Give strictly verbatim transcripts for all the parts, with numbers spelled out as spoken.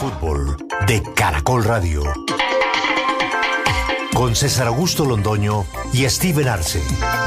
fútbol de Caracol Radio. Con César Augusto Londoño y Steven Arce.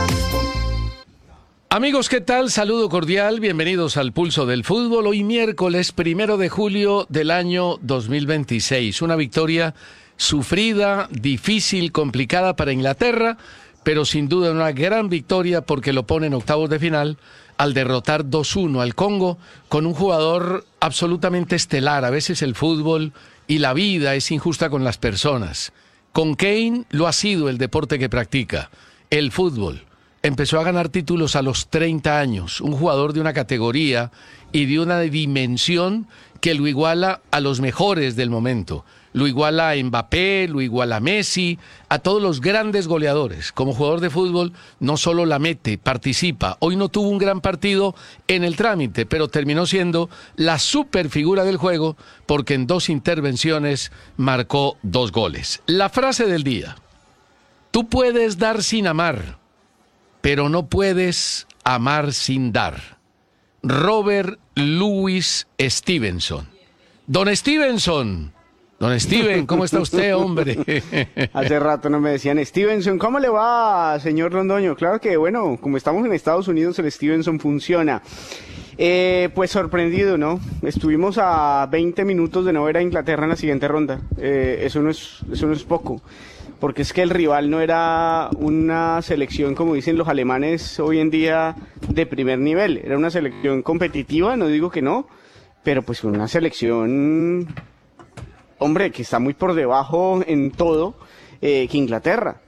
Amigos, ¿qué tal? Saludo cordial, bienvenidos al Pulso del Fútbol. Hoy miércoles primero de julio del año dos mil veintiséis. Una victoria sufrida, difícil, complicada para Inglaterra, pero sin duda una gran victoria porque lo pone en octavos de final al derrotar dos uno al Congo con un jugador absolutamente estelar. A veces el fútbol y la vida es injusta con las personas. Con Kane lo ha sido el deporte que practica, el fútbol. Empezó a ganar títulos a los treinta años, un jugador de una categoría y de una dimensión que lo iguala a los mejores del momento. Lo iguala a Mbappé, lo iguala a Messi, a todos los grandes goleadores. Como jugador de fútbol no solo la mete, participa. Hoy no tuvo un gran partido en el trámite, pero terminó siendo la superfigura del juego porque en dos intervenciones marcó dos goles. La frase del día: tú puedes dar sin amar, pero no puedes amar sin dar. Robert Louis Stevenson. Don Stevenson. Don Steven, ¿cómo está usted, hombre? Hace rato no me decían Stevenson. ¿Cómo le va, señor Londoño? Claro que, bueno, como estamos en Estados Unidos, el Stevenson funciona. Eh, pues sorprendido, ¿no? Estuvimos a veinte minutos de no ver a Inglaterra en la siguiente ronda. Eh, eso no es, eso no es poco. Porque es que el rival no era una selección, como dicen los alemanes hoy en día, de primer nivel. Era una selección competitiva, no digo que no, pero pues una selección, hombre, que está muy por debajo en todo eh, que Inglaterra.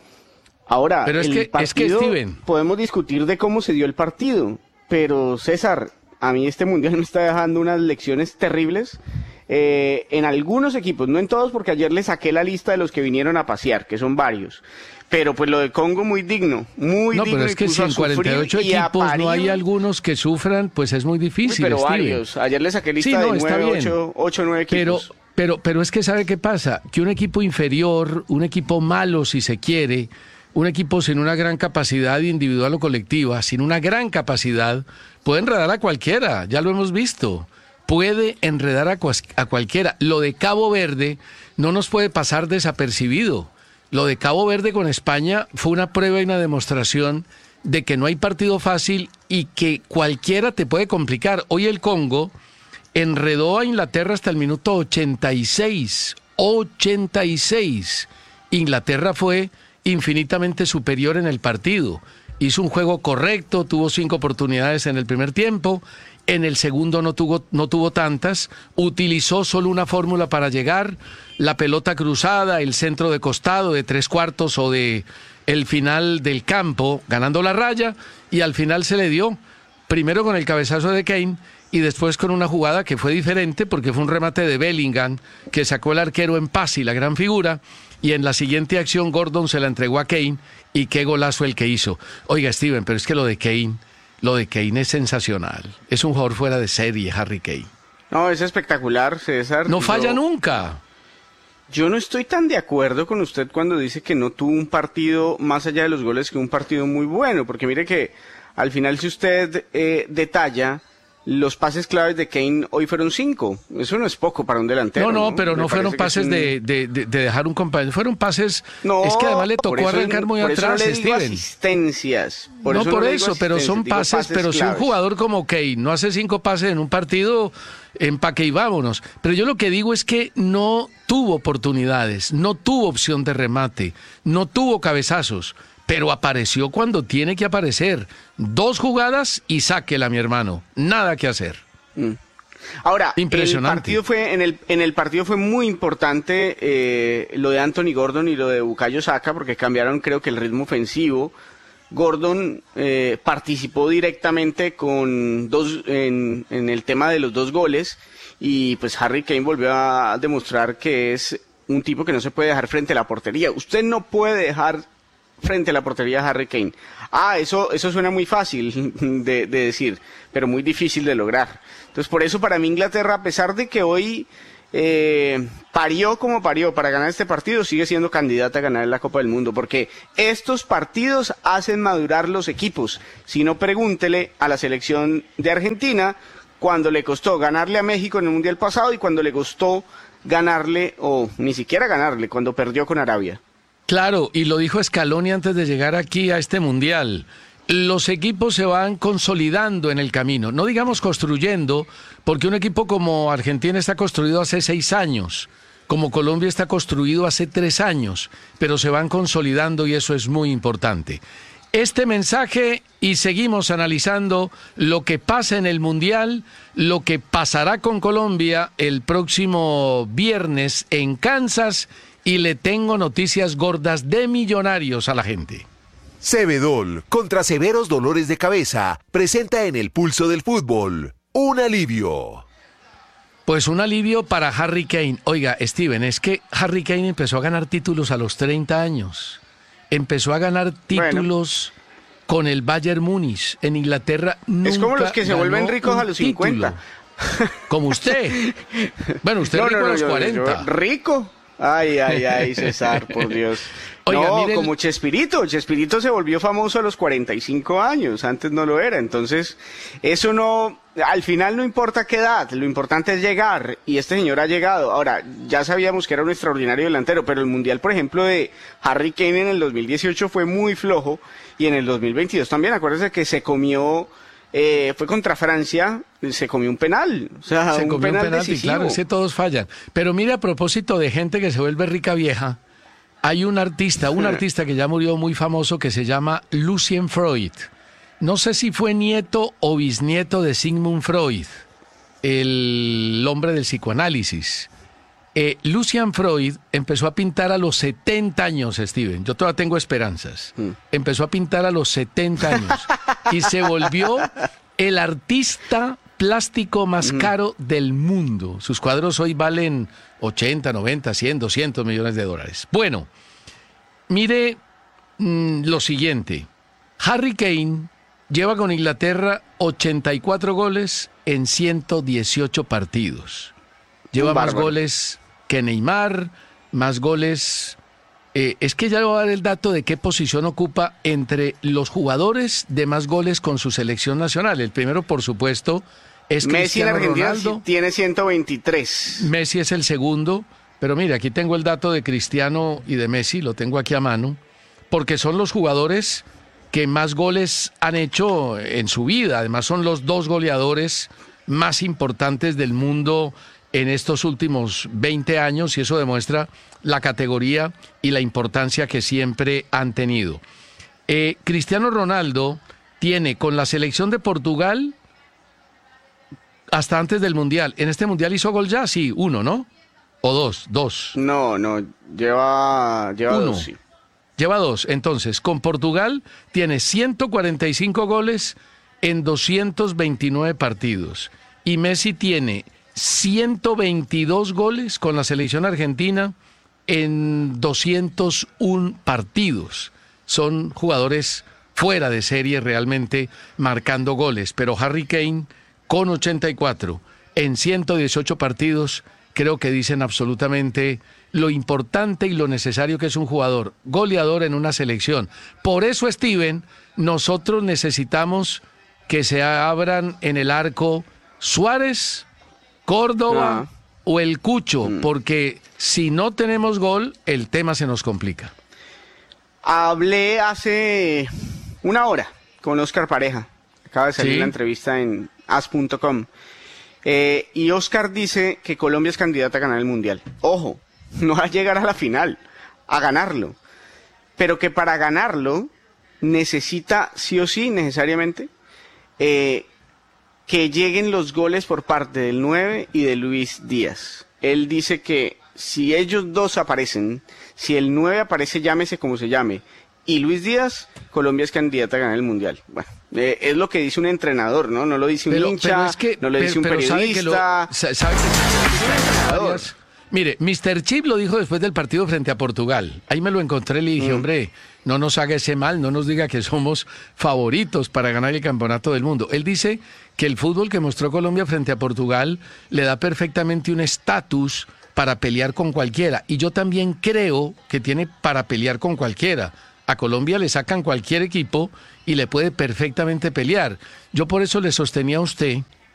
Ahora, pero es el que, partido, es que Steven, podemos discutir de cómo se dio el partido, pero César, a mí este mundial me está dejando unas lecciones terribles. Eh, en algunos equipos, no en todos, porque ayer le saqué la lista de los que vinieron a pasear, que son varios, pero pues lo de Congo muy digno, muy no, digno. No, pero es que si en cuarenta y ocho equipos no hay algunos que sufran, pues es muy difícil. Uy, pero Steven. varios, ayer le saqué lista sí, no, de nueve, ocho, ocho, nueve equipos. Pero, pero, pero es que ¿sabe qué pasa? Que un equipo inferior, un equipo malo si se quiere, un equipo sin una gran capacidad individual o colectiva, sin una gran capacidad, puede enredar a cualquiera, ya lo hemos visto. Puede enredar a, a cualquiera. Lo de Cabo Verde no nos puede pasar desapercibido. Lo de Cabo Verde con España fue una prueba y una demostración de que no hay partido fácil y que cualquiera te puede complicar. Hoy el Congo enredó a Inglaterra hasta el minuto ochenta y seis. ochenta y seis. Inglaterra fue infinitamente superior en el partido. Hizo un juego correcto, tuvo cinco oportunidades en el primer tiempo. En el segundo no tuvo, no tuvo tantas, utilizó solo una fórmula para llegar, la pelota cruzada, el centro de costado de tres cuartos o de el final del campo, ganando la raya, y al final se le dio, primero con el cabezazo de Kane, y después con una jugada que fue diferente, porque fue un remate de Bellingham, que sacó el arquero en paz y la gran figura, y en la siguiente acción Gordon se la entregó a Kane, y qué golazo el que hizo. Oiga, Steven, pero es que lo de Kane... Lo de Kane es sensacional. Es un jugador fuera de serie, Harry Kane. No, es espectacular, César. No falla yo, nunca. Yo no estoy tan de acuerdo con usted cuando dice que no tuvo un partido, más allá de los goles, que un partido muy bueno. Porque mire que al final, si usted eh, detalla, los pases claves de Kane hoy fueron cinco. Eso no es poco para un delantero. No, no, ¿no? pero Me no fueron pases un... de, de, de, de dejar un compañero. Fueron pases... No, es que además le tocó arrancar muy por atrás, eso no le digo Steven. asistencias. Por no eso por no eso, pero son pases, pases pero claves. Si un jugador como Kane no hace cinco pases en un partido, empaque y vámonos. Pero yo lo que digo es que no tuvo oportunidades, no tuvo opción de remate, no tuvo cabezazos, pero apareció cuando tiene que aparecer. Dos jugadas y sáquela, mi hermano. Nada que hacer. Mm. Ahora, el partido fue, en, el, en el partido fue muy importante eh, lo de Anthony Gordon y lo de Bukayo Saka, porque cambiaron, creo que, el ritmo ofensivo. Gordon eh, participó directamente con dos en, en el tema de los dos goles, y pues Harry Kane volvió a demostrar que es un tipo que no se puede dejar frente a la portería. Usted no puede dejar frente a la portería de Harry Kane. Ah, eso, eso suena muy fácil de, de decir, pero muy difícil de lograr. Entonces, por eso para mí Inglaterra, a pesar de que hoy eh, parió como parió para ganar este partido, sigue siendo candidata a ganar la Copa del Mundo, porque estos partidos hacen madurar los equipos. Si no, pregúntele a la selección de Argentina cuando le costó ganarle a México en el Mundial pasado y cuando le costó ganarle, o ni siquiera ganarle, cuando perdió con Arabia. Claro, y lo dijo Scaloni antes de llegar aquí a este Mundial. Los equipos se van consolidando en el camino, no digamos construyendo, porque un equipo como Argentina está construido hace seis años, como Colombia está construido hace tres años, pero se van consolidando y eso es muy importante. Este mensaje y seguimos analizando lo que pasa en el Mundial, lo que pasará con Colombia el próximo viernes en Kansas y le tengo noticias gordas de Millonarios a la gente. Cebedol, contra severos dolores de cabeza, presenta en el pulso del fútbol un alivio. Pues un alivio para Harry Kane. Oiga, Steven, es que Harry Kane empezó a ganar títulos a los treinta años. Empezó a ganar títulos bueno. con el Bayern Múnich. En Inglaterra nunca es como los que se vuelven ricos a los cincuenta. Como usted. Bueno, usted no, rico no, no, a los yo, cuarenta. Yo, ¿rico? Ay, ay, ay, César, por Dios. Oiga, no, mire como el... Chespirito. Chespirito se volvió famoso a los cuarenta y cinco años. Antes no lo era. Entonces, eso no... Al final no importa qué edad. Lo importante es llegar. Y este señor ha llegado. Ahora, ya sabíamos que era un extraordinario delantero. Pero el Mundial, por ejemplo, de Harry Kane en el dos mil dieciocho fue muy flojo. Y en el dos mil veintidós también. Acuérdense que se comió... Eh, fue contra Francia, se comió un penal, o sea, se un comió penal un penalti, decisivo. Claro, es que todos fallan. Pero mire, a propósito de gente que se vuelve rica vieja, hay un artista, un artista que ya murió muy famoso que se llama Lucian Freud. No sé si fue nieto o bisnieto de Sigmund Freud, el hombre del psicoanálisis. Eh, Lucian Freud empezó a pintar a los setenta años, Steven. Yo todavía tengo esperanzas. Mm. Empezó a pintar a los setenta años y se volvió el artista plástico más mm. caro del mundo. Sus cuadros hoy valen ochenta, noventa, cien, doscientos millones de dólares. Bueno, mire mmm, lo siguiente. Harry Kane lleva con Inglaterra ochenta y cuatro goles en ciento dieciocho partidos. Lleva más goles que Neymar, más goles... Eh, es que ya le voy a dar el dato de qué posición ocupa entre los jugadores de más goles con su selección nacional. El primero, por supuesto, es Messi. Cristiano en Argentina Ronaldo. Tiene ciento veintitrés. Messi es el segundo, pero mira, aquí tengo el dato de Cristiano y de Messi, lo tengo aquí a mano, porque son los jugadores que más goles han hecho en su vida. Además, son los dos goleadores más importantes del mundo en estos últimos veinte años y eso demuestra la categoría y la importancia que siempre han tenido. Eh, Cristiano Ronaldo tiene con la selección de Portugal hasta antes del Mundial. ¿En este Mundial hizo gol ya? Sí, uno, ¿no? ¿O dos? Dos. No, no, lleva, lleva uno. dos, sí. Lleva dos. Entonces, con Portugal tiene ciento cuarenta y cinco goles en doscientos veintinueve partidos. Y Messi tiene ciento veintidós goles con la selección argentina en doscientos uno partidos. Son jugadores fuera de serie realmente marcando goles, pero Harry Kane con ochenta y cuatro en ciento dieciocho partidos creo que dicen absolutamente lo importante y lo necesario que es un jugador goleador en una selección. Por eso, Steven, nosotros necesitamos que se abran en el arco Suárez, Córdoba ah. o el Cucho, mm. porque si no tenemos gol, el tema se nos complica. Hablé hace una hora con Oscar Pareja. Acaba de salir ¿Sí? la entrevista en as punto com. Eh, y Oscar dice que Colombia es candidata a ganar el Mundial. Ojo, no a llegar a la final, a ganarlo. Pero que para ganarlo necesita, sí o sí, necesariamente, eh, que lleguen los goles por parte del nueve y de Luis Díaz. Él dice que si ellos dos aparecen, si el nueve aparece, llámese como se llame, y Luis Díaz, Colombia es candidata a ganar el Mundial. Bueno, eh, es lo que dice un entrenador, ¿no? No lo dice un pero, hincha, pero es que, no lo pero, dice un pero periodista. Sabe que lo, sabe que es Mire, mister Chip lo dijo después del partido frente a Portugal. Ahí me lo encontré y le dije, mm. hombre, no nos haga ese mal, no nos diga que somos favoritos para ganar el campeonato del mundo. Él dice que el fútbol que mostró Colombia frente a Portugal le da perfectamente un estatus para pelear con cualquiera. Y yo también creo que tiene para pelear con cualquiera. A Colombia le sacan cualquier equipo y le puede perfectamente pelear. Yo por eso le sostenía a usted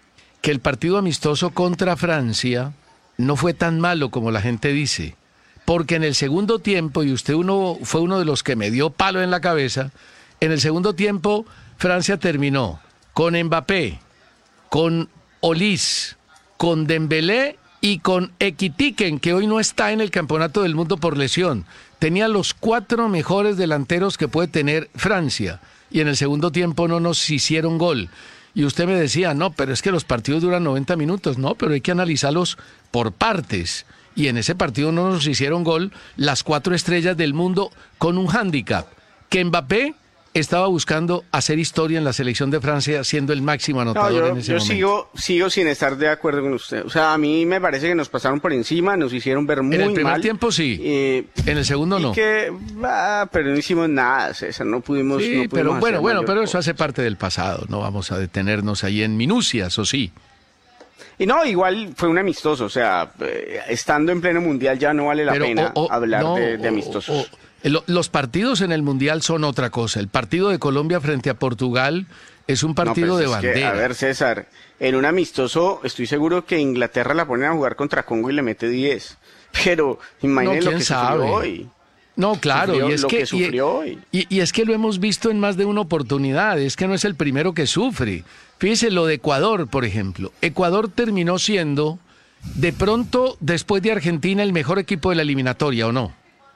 que el partido amistoso contra Francia no fue tan malo como la gente dice, porque en el segundo tiempo, y usted uno fue uno de los que me dio palo en la cabeza, en el segundo tiempo Francia terminó con Mbappé, con Olise, con Dembélé y con Ekitike, que hoy no está en el campeonato del mundo por lesión. Tenía los cuatro mejores delanteros que puede tener Francia, y en el segundo tiempo no nos hicieron gol. Y usted me decía, no, pero es que los partidos duran noventa minutos. No, pero hay que analizarlos por partes. Y en ese partido no nos hicieron gol las cuatro estrellas del mundo con un hándicap, que Mbappé estaba buscando hacer historia en la selección de Francia, siendo el máximo anotador no, yo, en ese yo momento. Yo sigo, sigo sin estar de acuerdo con usted. O sea, a mí me parece que nos pasaron por encima, nos hicieron ver muy mal. En el primer mal. tiempo sí, eh, en el segundo no. Que, ah, pero no hicimos nada, César, no pudimos... Sí, no pudimos pero bueno, bueno, pero cosas. Eso hace parte del pasado, no vamos a detenernos ahí en minucias, ¿o sí? Y no, igual fue un amistoso, o sea, eh, estando en pleno mundial ya no vale la pero, pena o, o, hablar no, de, de amistosos. O, o, Los partidos en el Mundial son otra cosa. El partido de Colombia frente a Portugal es un partido no, pues de bandera. Que, a ver, César, en un amistoso estoy seguro que Inglaterra la ponen a jugar contra Congo y le mete diez. Pero imagínate no, lo que sabe? sufrió hoy. No, claro, sufrió y es lo que, que sufrió y, hoy. Y, y es que lo hemos visto en más de una oportunidad, es que no es el primero que sufre. Fíjese lo de Ecuador, por ejemplo. Ecuador terminó siendo, de pronto, después de Argentina, el mejor equipo de la eliminatoria, ¿o no?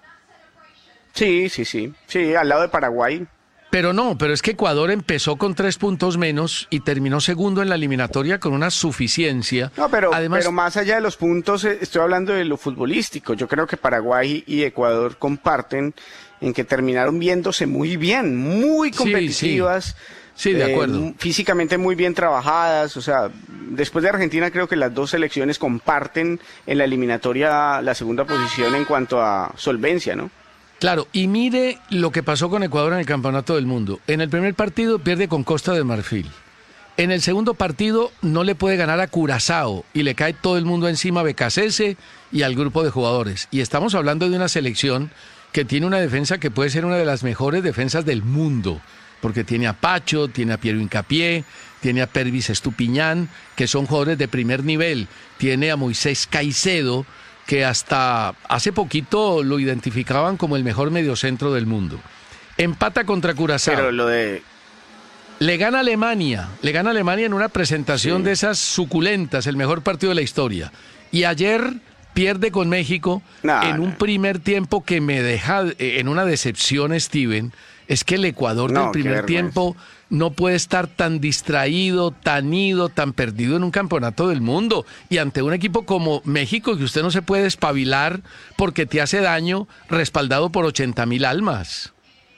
Sí, sí, sí, sí, al lado de Paraguay. Pero no, pero es que Ecuador empezó con tres puntos menos y terminó segundo en la eliminatoria con una suficiencia. No, pero, Además, pero más allá de los puntos, estoy hablando de lo futbolístico. Yo creo que Paraguay y Ecuador comparten en que terminaron viéndose muy bien, muy competitivas. Sí, sí. Sí, de acuerdo. Eh, físicamente muy bien trabajadas. O sea, después de Argentina creo que las dos selecciones comparten en la eliminatoria la segunda posición en cuanto a solvencia, ¿no? Claro, y mire lo que pasó con Ecuador en el Campeonato del Mundo. En el primer partido pierde con Costa de Marfil. En el segundo partido no le puede ganar a Curazao y le cae todo el mundo encima a B K C S y al grupo de jugadores. Y estamos hablando de una selección que tiene una defensa que puede ser una de las mejores defensas del mundo, porque tiene a Pacho, tiene a Piero Hincapié, tiene a Pervis Estupiñán, que son jugadores de primer nivel, tiene a Moisés Caicedo, que hasta hace poquito lo identificaban como el mejor mediocentro del mundo. Empata contra Curazao. Pero lo de... Le gana a Alemania, le gana a Alemania en una presentación sí. de esas suculentas, el mejor partido de la historia. Y ayer pierde con México no, en no. un primer tiempo que me deja en una decepción, Steven. Es que el Ecuador no, del primer tiempo no puede estar tan distraído, tan ido, tan perdido en un campeonato del mundo. Y ante un equipo como México, que usted no se puede espabilar porque te hace daño, respaldado por ochenta mil almas.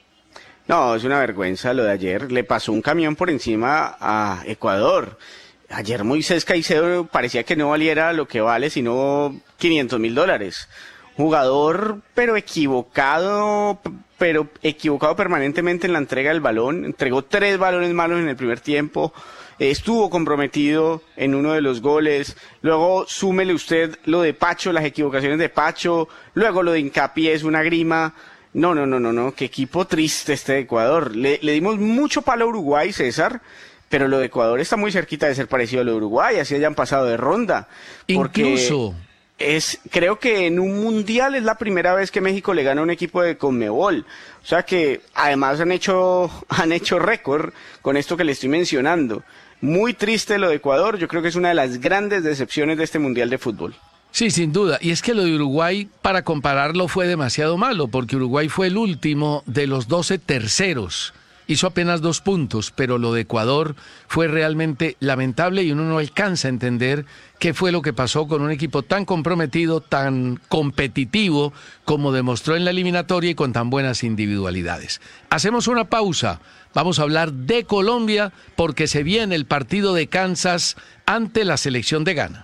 No, es una vergüenza lo de ayer. Le pasó un camión por encima a Ecuador. Ayer Moisés Caicedo parecía que no valiera lo que vale, sino quinientos mil dólares. Jugador, pero equivocado, pero equivocado permanentemente en la entrega del balón. Entregó tres balones malos en el primer tiempo. Estuvo comprometido en uno de los goles. Luego súmele usted lo de Pacho, las equivocaciones de Pacho. Luego lo de Hincapié es una grima. No, no, no, no, no. Qué equipo triste este de Ecuador. Le, le dimos mucho palo a Uruguay, César. Pero lo de Ecuador está muy cerquita de ser parecido a lo de Uruguay. Así hayan pasado de ronda. Incluso... Es, creo que en un mundial es la primera vez que México le gana a un equipo de Conmebol. O sea que además han hecho, han hecho récord con esto que le estoy mencionando. Muy triste lo de Ecuador. Yo creo que es una de las grandes decepciones de este mundial de fútbol. Sí, sin duda. Y es que lo de Uruguay, para compararlo, fue demasiado malo, porque Uruguay fue el último de los doce terceros. Hizo apenas dos puntos, pero lo de Ecuador fue realmente lamentable y uno no alcanza a entender qué fue lo que pasó con un equipo tan comprometido, tan competitivo, como demostró en la eliminatoria y con tan buenas individualidades. Hacemos una pausa. Vamos a hablar de Colombia porque se viene el partido de Kansas ante la selección de Ghana.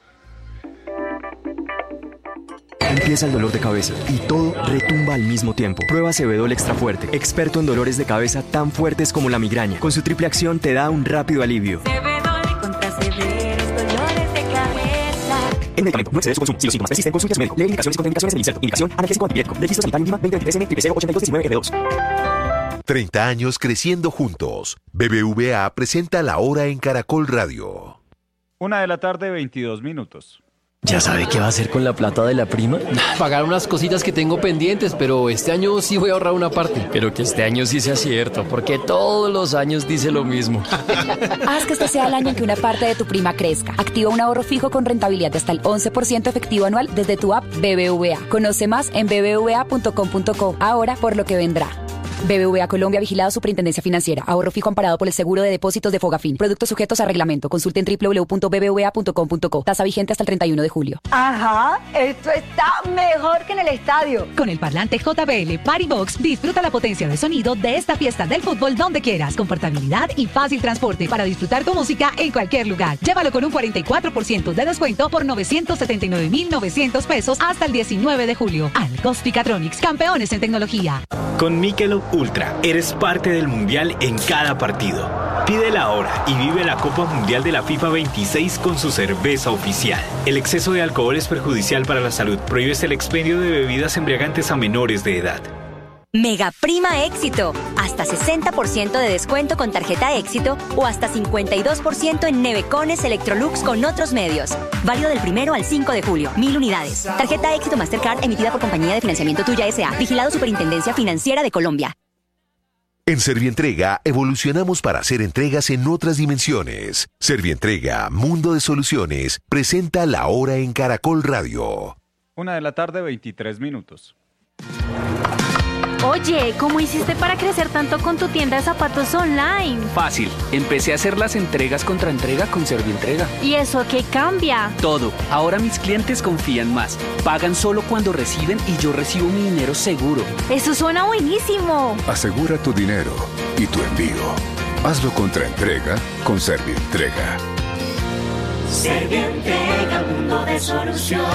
Empieza el dolor de cabeza y todo retumba al mismo tiempo. Prueba Cebedol Extra Fuerte, experto en dolores de cabeza tan fuertes como la migraña. Con su triple acción te da un rápido alivio. Cebedol contra severos dolores de cabeza. El medicamento no excede su consumo. Si los síntomas persisten, consulte a su médico. Lee indicaciones y contraindicaciones del inserto. Indicación analgésico antipirético. Registro sanitario mínima veinte veintitrés N triple cero ochenta y dos diecinueve F dos. treinta años creciendo juntos. B B V A presenta La Hora en Caracol Radio. Una de la tarde, veintidós minutos. ¿Ya sabe qué va a hacer con la plata de la prima? Pagar unas cositas que tengo pendientes, pero este año sí voy a ahorrar una parte. Pero que este año sí sea cierto, porque todos los años dice lo mismo. Haz que este sea el año en que una parte de tu prima crezca. Activa un ahorro fijo con rentabilidad de hasta el once por ciento efectivo anual desde tu app B B V A. Conoce más en b b v a punto com punto co. Ahora por lo que vendrá. B B V A Colombia, vigilado Superintendencia Financiera. Ahorro fijo amparado por el seguro de depósitos de Fogafín. Productos sujetos a reglamento. Consulte en w w w punto b b v a punto com punto co. Tasa vigente hasta el treinta y uno de julio. Ajá, esto está mejor que en el estadio. Con el parlante J B L Party Box, disfruta la potencia de sonido de esta fiesta del fútbol donde quieras, con portabilidad y fácil transporte para disfrutar tu música en cualquier lugar. Llévalo con un cuarenta y cuatro por ciento de descuento por novecientos setenta y nueve mil novecientos pesos hasta el diecinueve de julio. Alcos Picatronics, campeones en tecnología. Con Michelob Ultra, eres parte del Mundial en cada partido. Pídela ahora y vive la Copa Mundial de la FIFA veintiséis con su cerveza oficial. El exceso de alcohol es perjudicial para la salud. Prohíbes el expendio de bebidas embriagantes a menores de edad. Mega Prima Éxito. Hasta sesenta por ciento de descuento con tarjeta Éxito o hasta cincuenta y dos por ciento en nevecones Electrolux con otros medios. Válido del primero al cinco de julio. Mil unidades. Tarjeta Éxito Mastercard emitida por Compañía de Financiamiento Tuya S A. Vigilado Superintendencia Financiera de Colombia. En Servientrega evolucionamos para hacer entregas en otras dimensiones. Servientrega, Mundo de Soluciones, presenta La Hora en Caracol Radio. Una de la tarde, veintitrés minutos. Oye, ¿cómo hiciste para crecer tanto con tu tienda de zapatos online? Fácil, empecé a hacer las entregas contra entrega con Servientrega. ¿Y eso qué cambia? Todo, ahora mis clientes confían más, pagan solo cuando reciben y yo recibo mi dinero seguro. Eso suena buenísimo. Asegura tu dinero y tu envío. Hazlo contra entrega con Servientrega. Servientrega, mundo de soluciones.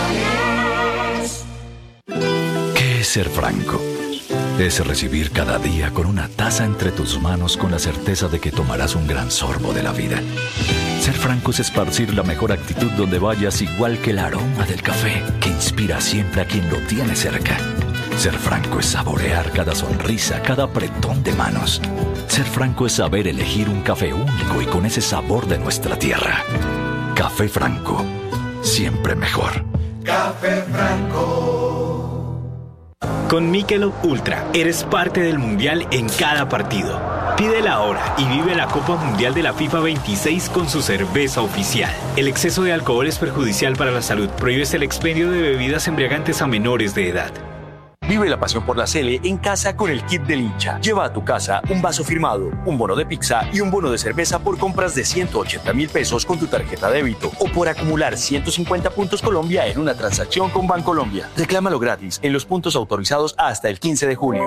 ¿Qué es ser franco? Es recibir cada día con una taza entre tus manos con la certeza de que tomarás un gran sorbo de la vida. Ser franco es esparcir la mejor actitud donde vayas, igual que el aroma del café que inspira siempre a quien lo tiene cerca. Ser franco es saborear cada sonrisa, cada apretón de manos. Ser franco es saber elegir un café único y con ese sabor de nuestra tierra. Café Franco, siempre mejor. Café Franco. Con Michelob Ultra, eres parte del Mundial en cada partido. Pídela ahora y vive la Copa Mundial de la FIFA veintiséis con su cerveza oficial. El exceso de alcohol es perjudicial para la salud. Prohíbes el expendio de bebidas embriagantes a menores de edad. Vive la pasión por la Sele en casa con el kit del hincha. Lleva a tu casa un vaso firmado, un bono de pizza y un bono de cerveza por compras de ciento ochenta mil pesos con tu tarjeta débito o por acumular ciento cincuenta puntos Colombia en una transacción con Bancolombia. Reclámalo gratis en los puntos autorizados hasta el quince de junio.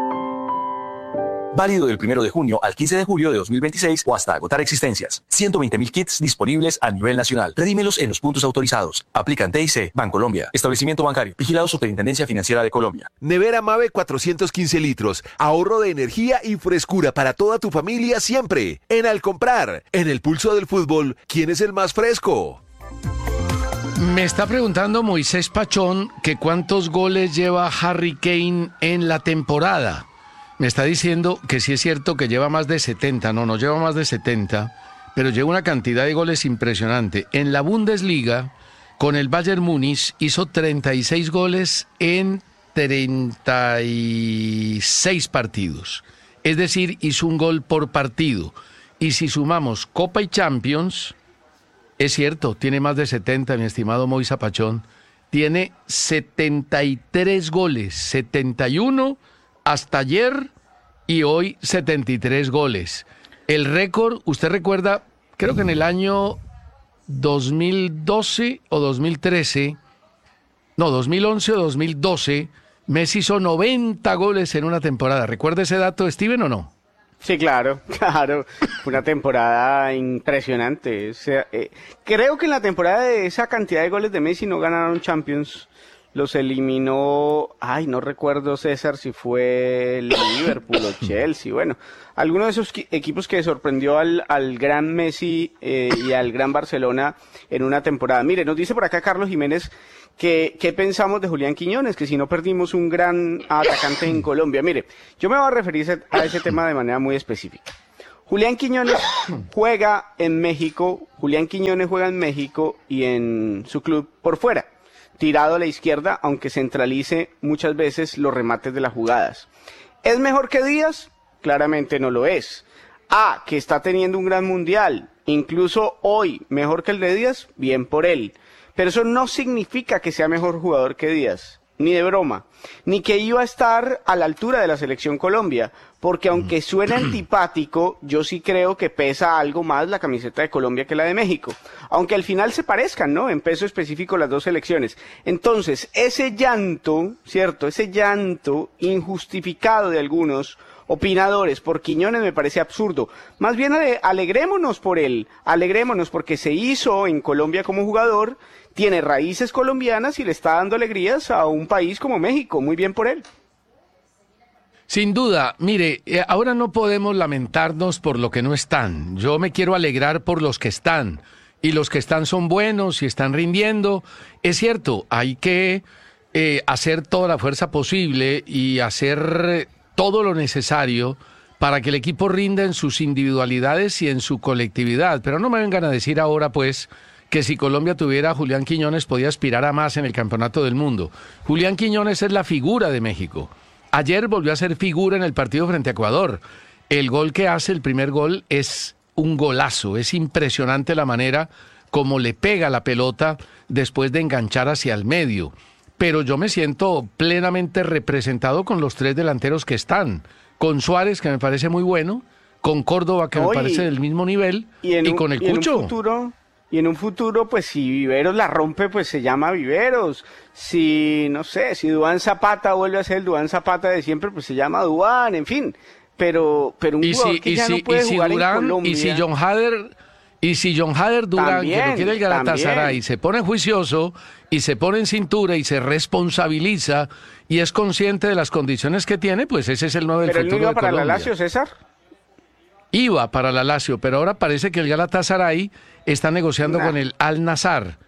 Válido del primero de junio al quince de julio de dos mil veintiséis o hasta agotar existencias. ciento veinte mil kits disponibles a nivel nacional. Redímelos en los puntos autorizados. Aplican T I C, Bancolombia. Establecimiento bancario. Vigilado Superintendencia Financiera de Colombia. Nevera Mave cuatrocientos quince litros. Ahorro de energía y frescura para toda tu familia siempre. En Al Comprar, en el pulso del fútbol, ¿quién es el más fresco? Me está preguntando Moisés Pachón que cuántos goles lleva Harry Kane en la temporada. Me está diciendo que sí es cierto que lleva más de setenta, no, no lleva más de setenta, pero lleva una cantidad de goles impresionante. En la Bundesliga, con el Bayern Múnich, hizo treinta y seis goles en treinta y seis partidos. Es decir, hizo un gol por partido. Y si sumamos Copa y Champions, es cierto, tiene más de setenta, mi estimado Moisés Pachón. Tiene setenta y tres goles, setenta y uno hasta ayer y hoy setenta y tres goles. El récord, usted recuerda, creo que en el año dos mil doce o dos mil trece, no, dos mil once o dos mil doce, Messi hizo noventa goles en una temporada. ¿Recuerda ese dato, Steven, o no? Sí, claro, claro. Una temporada impresionante. O sea, eh, creo que en la temporada de esa cantidad de goles de Messi no ganaron Champions. Los eliminó, ay, no recuerdo, César, si fue Liverpool o Chelsea, bueno, alguno de esos equipos que sorprendió al, al gran Messi eh, y al gran Barcelona en una temporada. Mire, nos dice por acá Carlos Jiménez que qué pensamos de Julián Quiñones, que si no perdimos un gran atacante en Colombia. Mire, yo me voy a referir a ese tema de manera muy específica. Julián Quiñones juega en México, Julián Quiñones juega en México y en su club por fuera, tirado a la izquierda, aunque centralice muchas veces los remates de las jugadas. ¿Es mejor que Díaz? Claramente no lo es. Ah, que está teniendo un gran mundial, incluso hoy, mejor que el de Díaz, bien por él. Pero eso no significa que sea mejor jugador que Díaz, ni de broma, ni que iba a estar a la altura de la selección Colombia, porque aunque suene antipático, yo sí creo que pesa algo más la camiseta de Colombia que la de México, aunque al final se parezcan, ¿no? En peso específico las dos selecciones. Entonces, ese llanto, ¿cierto? Ese llanto injustificado de algunos opinadores por Quiñones me parece absurdo. Más bien ale- alegrémonos por él, alegrémonos porque se hizo en Colombia como jugador, tiene raíces colombianas y le está dando alegrías a un país como México. Muy bien por él. Sin duda, mire, eh, ahora no podemos lamentarnos por lo que no están. Yo me quiero alegrar por los que están. Y los que están son buenos y están rindiendo. Es cierto, hay que eh, hacer toda la fuerza posible y hacer eh, todo lo necesario para que el equipo rinda en sus individualidades y en su colectividad. Pero no me vengan a decir ahora, pues, que si Colombia tuviera a Julián Quiñones podía aspirar a más en el Campeonato del Mundo. Julián Quiñones es la figura de México. Ayer volvió a ser figura en el partido frente a Ecuador. El gol que hace, el primer gol, es un golazo. Es impresionante la manera como le pega la pelota después de enganchar hacia el medio. Pero yo me siento plenamente representado con los tres delanteros que están. Con Suárez, que me parece muy bueno, con Córdoba, que Oye, me parece del mismo nivel, y, y con el y Cucho. En un futuro... Y en un futuro, pues si Viveros la rompe, pues se llama Viveros. Si, no sé, si Duván Zapata vuelve a ser el Duván Zapata de siempre, pues se llama Duván, en fin. Pero, pero un y jugador si, que y ya si, no puede y si jugar Durán, en Colombia. Y si John Hader, y si John Hader Durán, también, que lo quiere el Galatasaray, se pone juicioso y se pone en cintura y se responsabiliza y es consciente de las condiciones que tiene, pues ese es el nuevo del futuro futuro de Colombia. ¿Pero él no iba para la Lazio, César? Iba para la Lazio, pero ahora parece que el Galatasaray está negociando nah. con el Al-Nassr.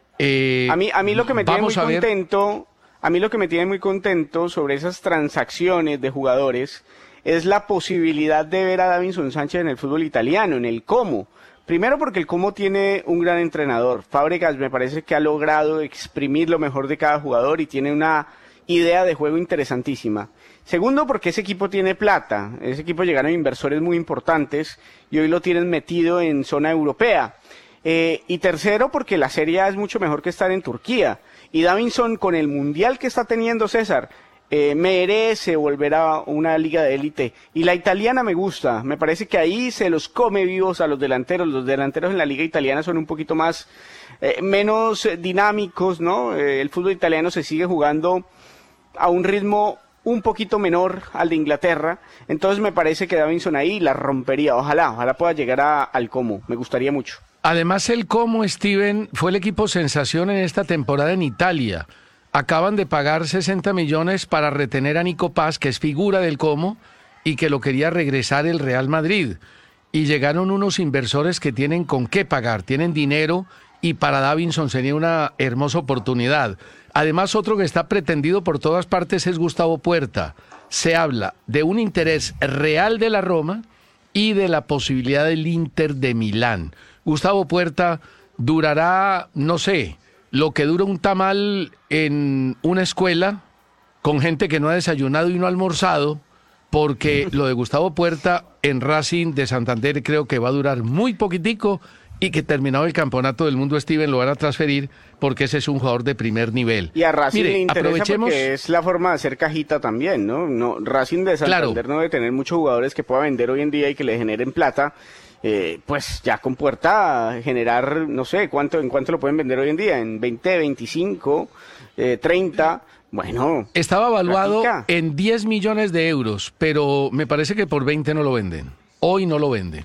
Eh, a mí, a mí lo que me tiene muy contento, a mí lo que me tiene muy contento sobre esas transacciones de jugadores es la posibilidad de ver a Davinson Sánchez en el fútbol italiano, en el Como. Primero porque el Como tiene un gran entrenador. Fábregas me parece que ha logrado exprimir lo mejor de cada jugador y tiene una idea de juego interesantísima. Segundo, porque ese equipo tiene plata, ese equipo llegaron inversores muy importantes y hoy lo tienen metido en zona europea. Eh, y tercero, porque la Serie A es mucho mejor que estar en Turquía. Y Davinson, con el mundial que está teniendo César, eh, merece volver a una liga de élite. Y la italiana me gusta, me parece que ahí se los come vivos a los delanteros. Los delanteros en la liga italiana son un poquito más, eh, menos dinámicos, ¿no? Eh, el fútbol italiano se sigue jugando a un ritmo un poquito menor al de Inglaterra, entonces me parece que Davinson ahí la rompería, ojalá, ojalá pueda llegar a, al Como, me gustaría mucho. Además el Como, Steven, fue el equipo sensación en esta temporada en Italia, acaban de pagar sesenta millones para retener a Nico Paz, que es figura del Como, y que lo quería regresar el Real Madrid, y llegaron unos inversores que tienen con qué pagar, tienen dinero, y para Davinson sería una hermosa oportunidad. Además, otro que está pretendido por todas partes es Gustavo Puerta. Se habla de un interés real de la Roma y de la posibilidad del Inter de Milán. Gustavo Puerta durará, no sé, lo que dura un tamal en una escuela con gente que no ha desayunado y no ha almorzado, porque lo de Gustavo Puerta en Racing de Santander creo que va a durar muy poquitico y que terminado el campeonato del mundo, Steven, lo van a transferir porque ese es un jugador de primer nivel. Y a Racing Mire, le interesa aprovechemos... porque es la forma de hacer cajita también, ¿no? no Racing de Santander claro. no debe tener muchos jugadores que pueda vender hoy en día y que le generen plata. Eh, pues ya con Puerta generar, no sé, cuánto en cuánto lo pueden vender hoy en día, en veinte, veinticinco, eh, treinta... Bueno, estaba evaluado platica. en diez millones de euros, pero me parece que por veinte no lo venden. Hoy no lo venden.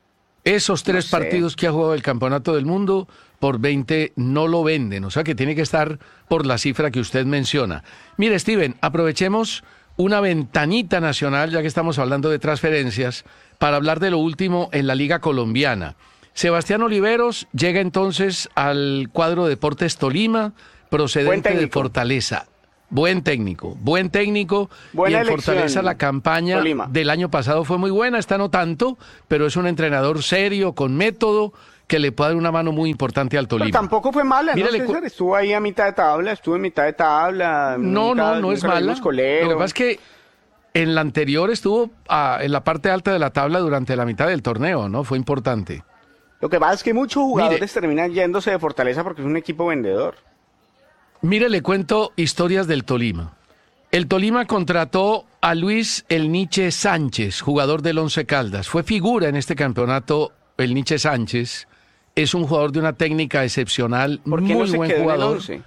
Esos tres no partidos que ha jugado el Campeonato del Mundo, por veinte no lo venden. O sea que tiene que estar por la cifra que usted menciona. Mire, Steven, aprovechemos una ventanita nacional, ya que estamos hablando de transferencias, para hablar de lo último en la Liga Colombiana. Sebastián Oliveros llega entonces al cuadro Deportes Tolima, procedente de Fortaleza. Buen técnico, buen técnico. Buena y en elección, Fortaleza la campaña Tolima. del año pasado fue muy buena, esta no tanto, pero es un entrenador serio, con método, que le puede dar una mano muy importante al Tolima. Pero tampoco fue mala, ¿no, Mírale, César? Estuvo ahí a mitad de tabla, estuvo en mitad de tabla. No, nunca, no, no es nunca lo mala. vimos colero. Lo que pasa es que en la anterior estuvo ah, en la parte alta de la tabla durante la mitad del torneo, ¿no? Fue importante. Lo que pasa es que muchos jugadores Mire, terminan yéndose de Fortaleza porque es un equipo vendedor. Mire, le cuento historias del Tolima. El Tolima contrató a Luis El Niche Sánchez, jugador del Once Caldas. Fue figura en este campeonato El Niche Sánchez. Es un jugador de una técnica excepcional, ¿Por qué muy no se buen quedó en el jugador. once?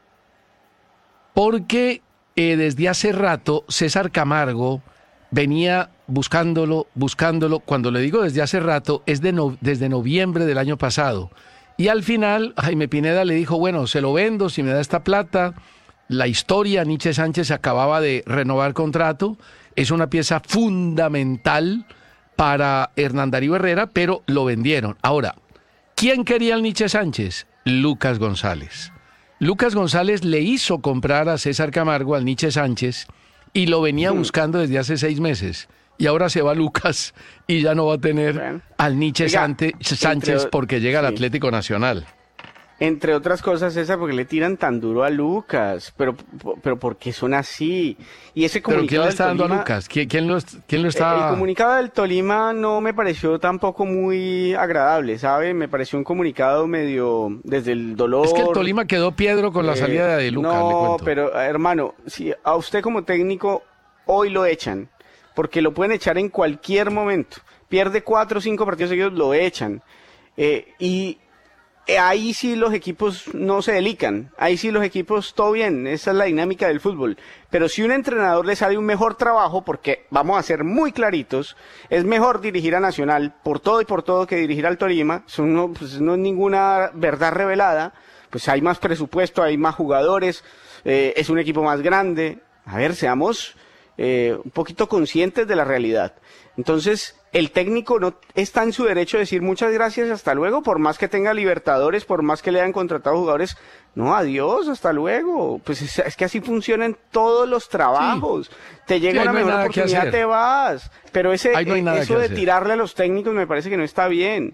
Porque eh, desde hace rato César Camargo venía buscándolo, buscándolo. Cuando le digo desde hace rato, es de no, desde noviembre del año pasado. Y al final, Jaime Pineda le dijo, bueno, se lo vendo si me da esta plata. La historia, Niche Sánchez acababa de renovar contrato. Es una pieza fundamental para Hernán Darío Herrera, pero lo vendieron. Ahora, ¿quién quería al Niche Sánchez? Lucas González. Lucas González le hizo comprar a César Camargo al Niche Sánchez y lo venía buscando desde hace seis meses. Y ahora se va Lucas y ya no va a tener bueno. al Niche Oiga, Sante, Sánchez entre, porque llega sí. al Atlético Nacional. Entre otras cosas, César, porque le tiran tan duro a Lucas, pero pero ¿por qué son así? Y ese comunicado ¿Pero quién le está dando Tolima, a Lucas? ¿Quién, quién, lo, quién lo está...? El, el comunicado del Tolima no me pareció tampoco muy agradable, ¿sabe? Me pareció un comunicado medio desde el dolor. Es que el Tolima quedó piedro con la salida eh, de Lucas, no, le cuento. Pero hermano, si a usted como técnico hoy lo echan, porque lo pueden echar en cualquier momento. Pierde cuatro o cinco partidos seguidos, lo echan. Eh, y ahí sí los equipos no se delican. Ahí sí los equipos, todo bien. Esa es la dinámica del fútbol. Pero si un entrenador le sale un mejor trabajo, porque vamos a ser muy claritos, es mejor dirigir a Nacional por todo y por todo que dirigir al Tolima. Eso no, pues no es ninguna verdad revelada. Pues hay más presupuesto, hay más jugadores, eh, es un equipo más grande. A ver, seamos... Eh, un poquito conscientes de la realidad. Entonces, el técnico no está en su derecho de decir muchas gracias, hasta luego, por más que tenga Libertadores, por más que le hayan contratado jugadores, no, adiós, hasta luego. Pues es, es que así funcionan todos los trabajos. Sí. Te llega sí, una no mejor oportunidad, te vas. Pero ese, no eh, eso de tirarle a los técnicos me parece que no está bien.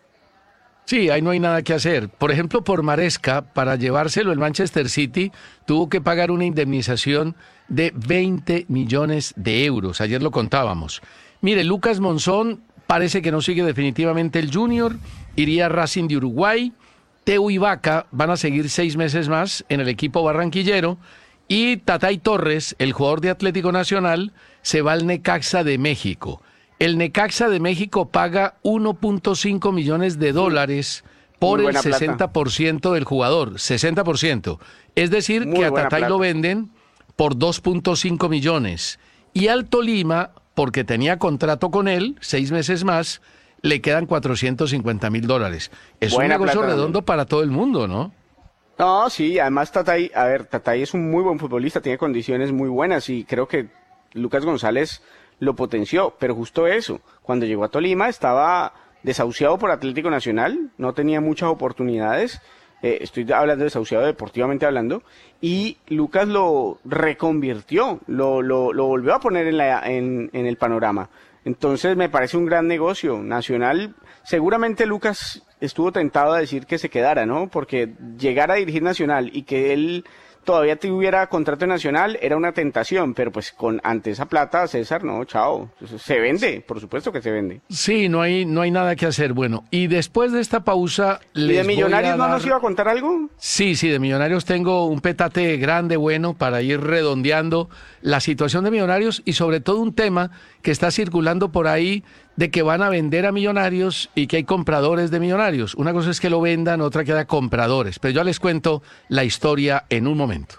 Sí, ahí no hay nada que hacer. Por ejemplo, por Maresca, para llevárselo el Manchester City, tuvo que pagar una indemnización de veinte millones de euros. Ayer lo contábamos. Mire, Lucas Monzón parece que no sigue definitivamente el Junior, iría a Racing de Uruguay. Teo y Vaca van a seguir seis meses más en el equipo barranquillero. Y Tatay Torres, el jugador de Atlético Nacional, se va al Necaxa de México. El Necaxa de México paga uno punto cinco millones de dólares por el sesenta por ciento del jugador, sesenta por ciento. Es decir, Muy que a Tatay plata. lo venden por dos punto cinco millones. Y al Tolima, porque tenía contrato con él, seis meses más, le quedan cuatrocientos cincuenta mil dólares. Es buena un negocio redondo también para todo el mundo, ¿no? No, sí, además Tatay, a ver, Tatay es un muy buen futbolista, tiene condiciones muy buenas y creo que Lucas González lo potenció, pero justo eso, cuando llegó a Tolima estaba desahuciado por Atlético Nacional, no tenía muchas oportunidades, eh, estoy hablando de desahuciado deportivamente hablando, y Lucas lo reconvirtió, lo, lo, lo volvió a poner en, la, en, en el panorama. Entonces me parece un gran negocio. Nacional, seguramente Lucas estuvo tentado a decir que se quedara, ¿no? Porque llegar a dirigir Nacional y que él todavía tuviera contrato nacional era una tentación, pero pues con ante esa plata, César, no, chao, se vende, por supuesto que se vende. Sí, no hay no hay nada que hacer. Bueno, y después de esta pausa, ¿y de Millonarios no nos iba a contar algo? Sí, sí, de Millonarios tengo un petate grande, bueno, para ir redondeando la situación de Millonarios y sobre todo un tema que está circulando por ahí de que van a vender a Millonarios y que hay compradores de Millonarios. Una cosa es que lo vendan, otra que haya compradores. Pero yo les cuento la historia en un momento.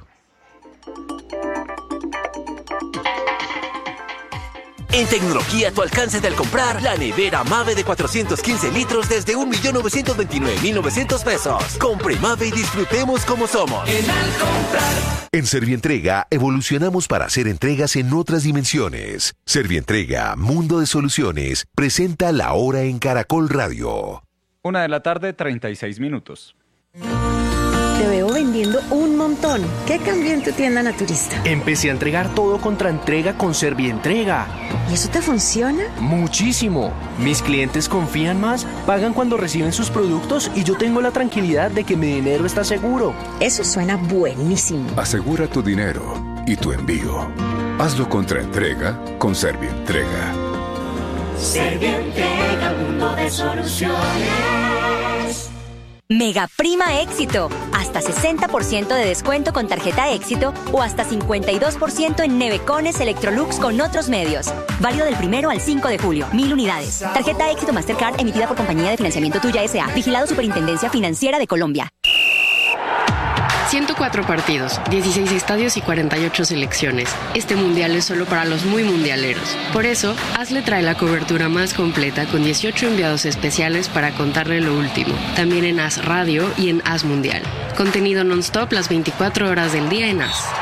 En tecnología a tu alcance de al comprar la nevera Mave de cuatrocientos quince litros desde un millón novecientos veintinueve mil novecientos pesos. Compre Mave y disfrutemos como somos. En al comprar. En Servientrega evolucionamos para hacer entregas en otras dimensiones. Servientrega, Mundo de Soluciones, presenta La Hora en Caracol Radio. Una de la tarde, treinta y seis minutos. Te veo vendiendo un montón. ¿Qué cambió en tu tienda naturista? Empecé a entregar todo contra entrega con Servientrega. ¿Y eso te funciona? Muchísimo. Mis clientes confían más, pagan cuando reciben sus productos y yo tengo la tranquilidad de que mi dinero está seguro. Eso suena buenísimo. Asegura tu dinero y tu envío. Hazlo contra entrega con Servientrega. Servientrega, mundo de soluciones. Mega Prima Éxito. Hasta sesenta por ciento de descuento con tarjeta Éxito o hasta cincuenta y dos por ciento en nevecones Electrolux con otros medios. Válido del primero al cinco de julio. Mil unidades. Tarjeta Éxito Mastercard emitida por Compañía de Financiamiento Tuya S A. Vigilado Superintendencia Financiera de Colombia. ciento cuatro partidos, dieciséis estadios y cuarenta y ocho selecciones. Este mundial es solo para los muy mundialeros. Por eso, Hazle trae la cobertura más completa con dieciocho enviados especiales para contarle lo último. También en Haz Radio y en Haz Mundial. Contenido non-stop las veinticuatro horas del día en Haz.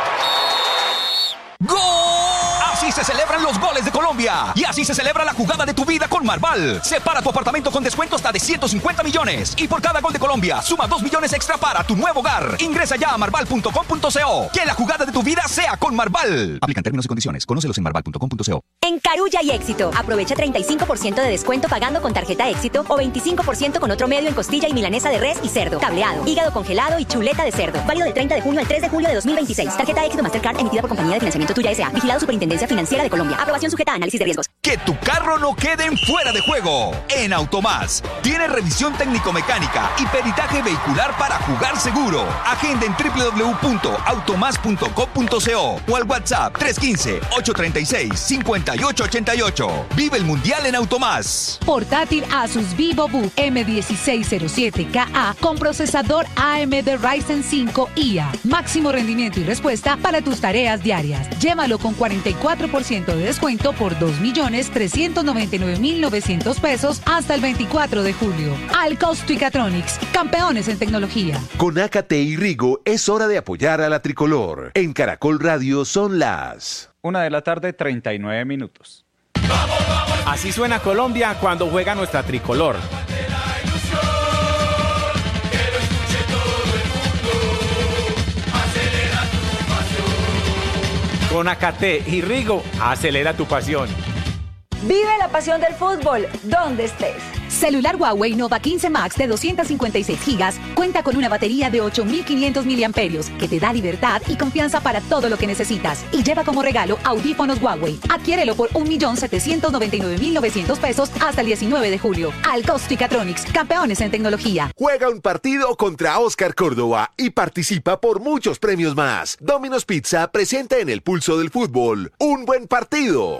¡Gol! Así se celebran los goles de Colombia. Y así se celebra la jugada de tu vida con Marval. Separa tu apartamento con descuento hasta de ciento cincuenta millones. Y por cada gol de Colombia, suma dos millones extra para tu nuevo hogar. Ingresa ya a marval punto com punto co. Que la jugada de tu vida sea con Marval. Aplican términos y condiciones. Conócelos en marval punto com punto co. En Carulla y Éxito. Aprovecha treinta y cinco por ciento de descuento pagando con tarjeta Éxito o veinticinco por ciento con otro medio en costilla y milanesa de res y cerdo, cableado, hígado congelado y chuleta de cerdo. Válido del treinta de junio al tres de julio de dos mil veintiséis. Tarjeta Éxito Mastercard emitida por Compañía de Financiamiento Tuya S A. Vigilado Superintendencia Financiera de Colombia. Aprobación sujeta a análisis de riesgos. Que tu carro no quede en fuera de juego. En Automás tiene revisión técnico-mecánica y peritaje vehicular para jugar seguro. Agenda en doble u doble u doble u punto automás punto com punto co o al WhatsApp tres uno cinco, ocho tres seis, cinco ocho ocho ocho. Vive el Mundial en Automás. Portátil Asus VivoBook eme dieciséis cero siete K A con procesador A M D Ryzen cinco I A. Máximo rendimiento y respuesta para tus tareas diarias. Llévalo con cuarenta y cuatro por ciento de descuento por dos millones trescientos noventa y nueve mil novecientos pesos hasta el veinticuatro de julio. Al Costo y Catronics, campeones en tecnología. Con Ácate y Rigo es hora de apoyar a la tricolor. En Caracol Radio son las Una de la tarde, treinta y nueve minutos. Así suena Colombia cuando juega nuestra tricolor. Con Ácate y Rigo, acelera tu pasión. Vive la pasión del fútbol, donde estés. Celular Huawei Nova quince Max de doscientos cincuenta y seis gigas cuenta con una batería de ocho mil quinientos miliamperios que te da libertad y confianza para todo lo que necesitas. Y lleva como regalo audífonos Huawei. Adquiérelo por un millón setecientos noventa y nueve mil novecientos pesos hasta el diecinueve de julio. Al Costo y Catronics, campeones en tecnología. Juega un partido contra Oscar Córdoba y participa por muchos premios más. Domino's Pizza presenta en el Pulso del Fútbol un buen partido.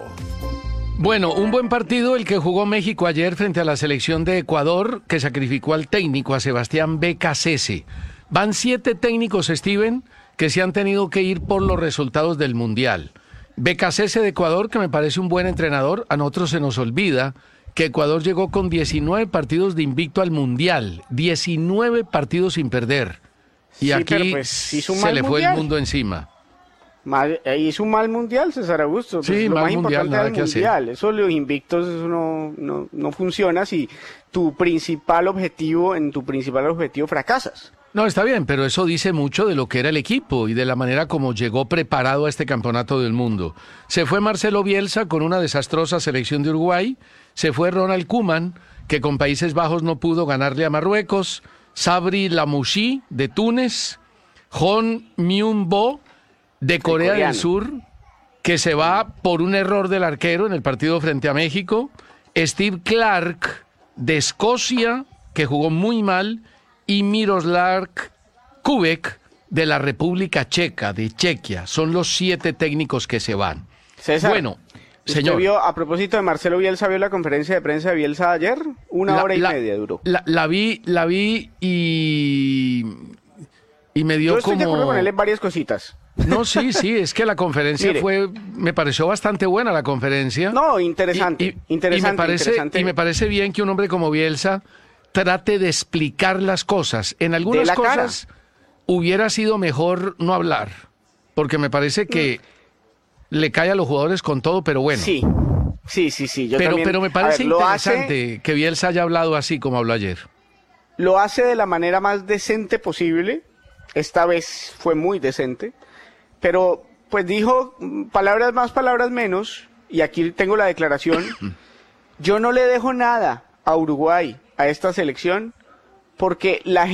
Bueno, un buen partido el que jugó México ayer frente a la selección de Ecuador, que sacrificó al técnico, a Sebastián Becasese. Van siete técnicos, Steven, que se han tenido que ir por los resultados del Mundial. Becasese de Ecuador, que me parece un buen entrenador, a nosotros se nos olvida que Ecuador llegó con diecinueve partidos de invicto al Mundial, diecinueve partidos sin perder. Y sí, aquí pues, se le fue mundial. El mundo encima. Mal, hizo un mal mundial, César Augusto. Pues sí, lo mal más mundial, importante nada del que mundial. hacer. Eso, los invictos, eso no, no, no funciona si tu principal objetivo, en tu principal objetivo fracasas. No, está bien, pero eso dice mucho de lo que era el equipo y de la manera como llegó preparado a este campeonato del mundo. Se fue Marcelo Bielsa con una desastrosa selección de Uruguay, se fue Ronald Koeman, que con Países Bajos no pudo ganarle a Marruecos, Sabri Lamouchi de Túnez, Hon Myung-bo de Corea del Sur, que se va por un error del arquero en el partido frente a México, Steve Clark de Escocia, que jugó muy mal, y Miroslav Kubek de la República Checa, de Chequia. Son los siete técnicos que se van. César, bueno, señor. Vio, a propósito de Marcelo Bielsa, ¿vio la conferencia de prensa de Bielsa ayer? Una la, hora y la, media duró. La, la vi, la vi y, y me dio Yo estoy como... de acuerdo con él en varias cositas. No, sí, sí, es que la conferencia Mire, fue, me pareció bastante buena la conferencia. No, interesante, y, y, interesante, y me parece, interesante. Y me parece bien que un hombre como Bielsa trate de explicar las cosas. En algunas cosas cara. hubiera sido mejor no hablar, porque me parece que mm. le cae a los jugadores con todo, pero bueno. Sí, sí, sí, sí. Yo pero, también, pero me parece ver, interesante hace, que Bielsa haya hablado así como habló ayer. Lo hace de la manera más decente posible, esta vez fue muy decente, pero pues dijo palabras más, palabras menos, y aquí tengo la declaración, yo no le dejo nada a Uruguay, a esta selección, porque la